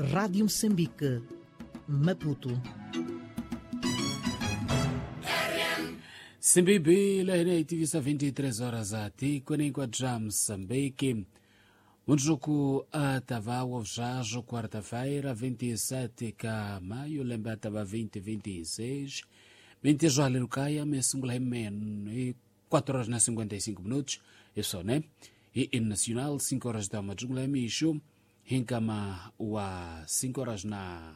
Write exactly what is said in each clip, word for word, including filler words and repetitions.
Rádio Moçambique, Maputo. Simbibi lahina itivisa vinte e três horas ati kwenye kwa dra Moçambique. Unjuku atava wavjajo quarta-feira vinte e sete ka maio lembra atava vinte vinte e seis vinte joalho lucaya mesungula men e quatro horas na cinquenta e cinco minutos isso né e em nacional cinco horas da madrugada misho hinkama wa cinco horas na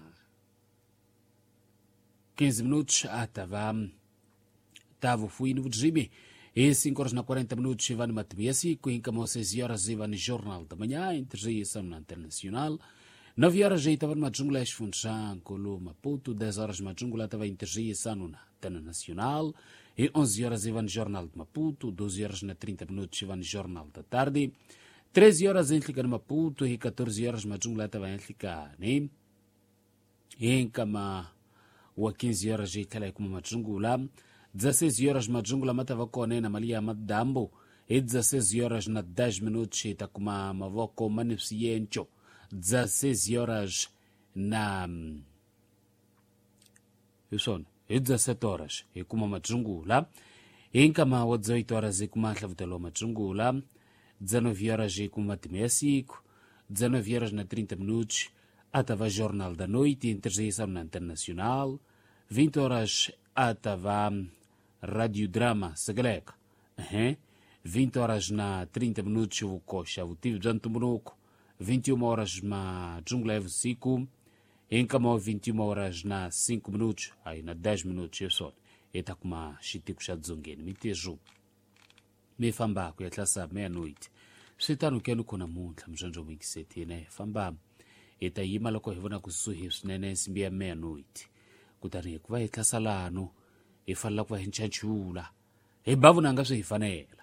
quinze minutos atava tava fui no Jibi e cinco horas na quarenta minutos Ivan Matibiasi, com hinkama seis horas Ivan Jornal da Manhã, entregiação na Internacional, nove horas já estava numa jungla Funchal, Colo Maputo, dez horas numa jungla estava entregiação na Internacional, e onze horas Ivan Jornal de Maputo, doze horas na trinta minutos Ivan Jornal da Tarde, treze horas em Liga Maputo e quatorze horas numa jungla estava em Liga, né? E hinkama wa quinze horas já estava com uma jungla, dezesseis horas majungula matava kone na malia madambo e dezesseis horas na dez minutos itakuma mavoko manipsiencho dezesseis horas na yuson e dezessete horas e kuma majungula e kama wa dezoito horas e kuma hlavutelo majungula dezenove horas e kuma timesico dezenove horas na trinta minutos atava jornal da noite interjeição na Internacional vinte horas atava radiodrama segaleka uhum. vinte horas na trinta minutos o coxa o tive janto monoco vinte e uma horas na jungla evo cinco em cama vinte e uma horas na cinco minutos aí na dez minutos eu só eta kuma chitico chadzongeni mitejo me famba ku yatlasa meia noite sitano kenu kuna muntla mjanjo mixete né famba eta yima loko hivona kusuhi nene simbia meia noite kutani ku vai tlasalano ifalla kwa hinchanchula e bavu nanga swi fanela